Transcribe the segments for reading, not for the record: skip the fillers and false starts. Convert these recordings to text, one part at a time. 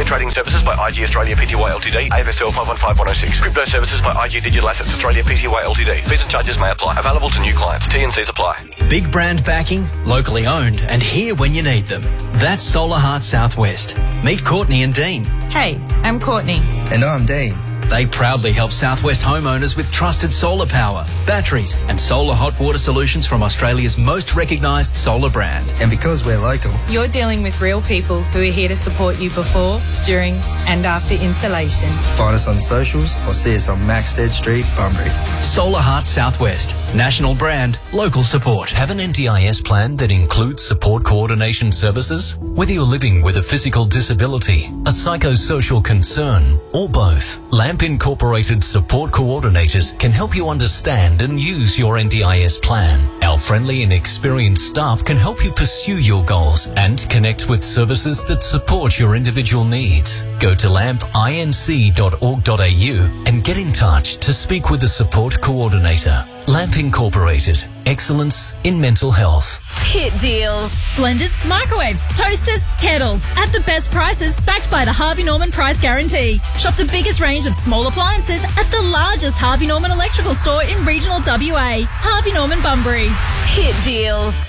trading services by IG Australia Pty Ltd, AFSL 515106. Crypto services by IG Digital Assets Australia Pty Ltd. Fees and charges may apply. Available to new clients. T&Cs apply. Big brand backing, locally owned, and here when you need them. That's Solar Heart Southwest. Meet Courtney and Dean. Hey, I'm Courtney. And I'm Dean. They proudly help Southwest homeowners with trusted solar power, batteries and solar hot water solutions from Australia's most recognised solar brand. And because we're local, you're dealing with real people who are here to support you before, during and after installation. Find us on socials or see us on Maxted Street, Bunbury. Solar Heart Southwest. National brand, local support. Have an NDIS plan that includes support coordination services? Whether you're living with a physical disability, a psychosocial concern, or both, LAMP Incorporated support coordinators can help you understand and use your NDIS plan. Our friendly and experienced staff can help you pursue your goals and connect with services that support your individual needs. Go to lampinc.org.au and get in touch to speak with a support coordinator. LAMP Incorporated. Excellence in mental health. Hit deals. Blenders, microwaves, toasters, kettles. At the best prices, backed by the Harvey Norman Price Guarantee. Shop the biggest range of small appliances at the largest Harvey Norman electrical store in regional WA. Harvey Norman Bunbury. Hit deals.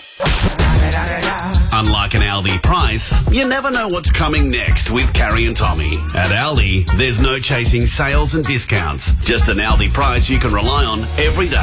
Unlike an Aldi price, you never know what's coming next with Carrie and Tommy. At Aldi, there's no chasing sales and discounts. Just an Aldi price you can rely on every day.